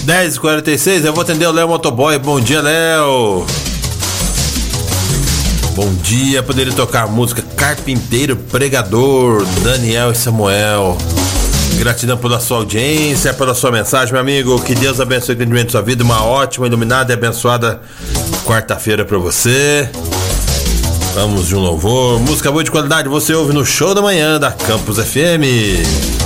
10h46, eu vou atender o Léo Motoboy. Bom dia, Léo. Bom dia, poderia tocar a música Carpinteiro Pregador, Daniel e Samuel. Gratidão pela sua audiência, pela sua mensagem, meu amigo. Que Deus abençoe o entendimento da sua vida. Uma ótima, iluminada e abençoada quarta-feira pra você. Vamos de um louvor. Música boa de qualidade você ouve no Show da Manhã da Campus FM.